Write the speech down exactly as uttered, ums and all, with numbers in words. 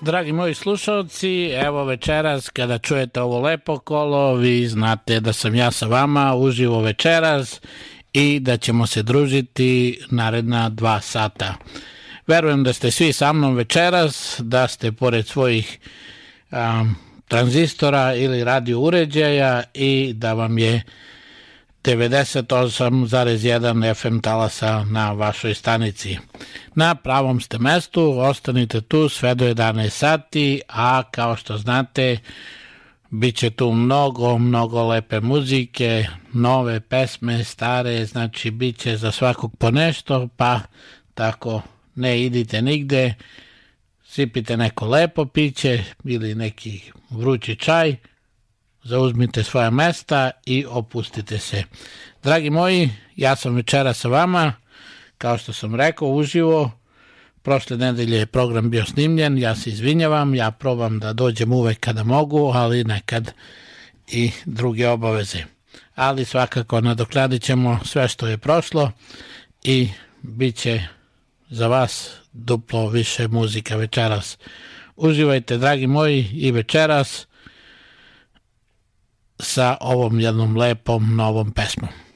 Dragi moji slušalci, evo večeras kada čujete ovo lepo kolo, vi znate da sam ja sa vama uživo večeras i da ćemo se družiti naredna dva sata. Verujem da ste svi sa mnom večeras, da ste pored svojih um, tranzistora ili radio uređaja i da vam je devedeset osam zarez jedan ef em talasa na vašoj stanici. Na pravom ste mestu, ostanite tu sve do jedanaest sati, a kao što znate, bit će tu mnogo, mnogo lepe muzike, nove pesme, stare, znači bit će za svakog po nešto, pa tako ne idite nigde, sipite neko lepo piće ili neki vrući čaj, zauzmite svoja mesta i opustite se. Dragi moji, ja sam večera sa vama, kao što sam rekao, uživo. Prošle nedelje je program bio snimljen, ja se izvinjavam, ja probam da dođem uvek kada mogu, ali nekad i druge obaveze. Ali svakako nadoknadit ćemo sve što je prošlo i bit će za vas duplo više muzika večeras. Uživajte, dragi moji, i večeras sa ovom jednom lepom novom pesmom.